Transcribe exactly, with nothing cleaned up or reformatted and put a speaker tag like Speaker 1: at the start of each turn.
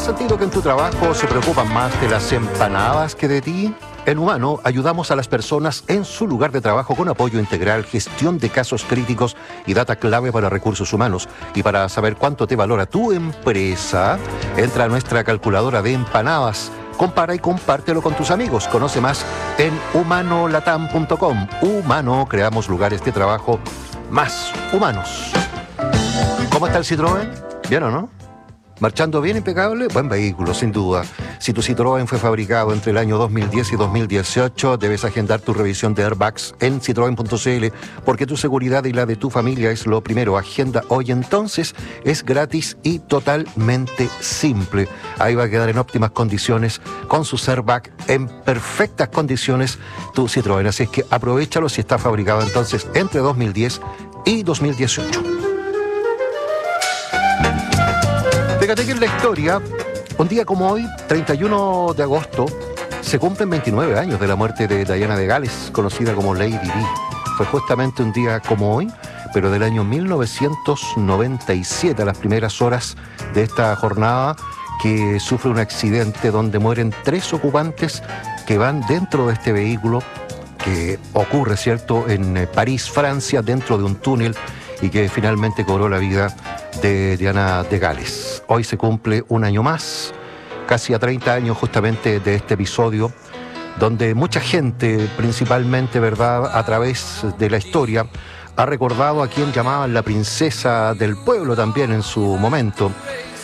Speaker 1: sentido que en tu trabajo se preocupan más de las empanadas que de ti? En Humano ayudamos a las personas en su lugar de trabajo con apoyo integral, gestión de casos críticos y data clave para recursos humanos. Y para saber cuánto te valora tu empresa, entra a nuestra calculadora de empanadas. Compara y compártelo con tus amigos. Conoce más en humano latam punto com. Humano, creamos lugares de trabajo más humanos. ¿Cómo está el Citroën? ¿Bien o no? ¿Marchando bien, impecable? Buen vehículo, sin duda. Si tu Citroën fue fabricado entre el año dos mil diez y dos mil dieciocho, debes agendar tu revisión de airbags en citroen punto c l, porque tu seguridad y la de tu familia es lo primero. Agenda hoy entonces, es gratis y totalmente simple. Ahí va a quedar en óptimas condiciones, con sus airbags en perfectas condiciones, tu Citroën. Así es que aprovéchalo si está fabricado entonces entre dos mil diez y dos mil dieciocho. Fíjate que en la historia, un día como hoy, treinta y uno de agosto, se cumplen veintinueve años de la muerte de Diana de Gales, conocida como Lady Di. Fue justamente un día como hoy, pero del año mil novecientos noventa y siete, a las primeras horas de esta jornada, que sufre un accidente donde mueren tres ocupantes que van dentro de este vehículo, que ocurre, ¿cierto?, en París, Francia, dentro de un túnel, y que finalmente cobró la vida de Diana de Gales. Hoy se cumple un año más, casi a treinta años justamente de este episodio, donde mucha gente, principalmente, ¿verdad?, a través de la historia, ha recordado a quien llamaban la princesa del pueblo también en su momento.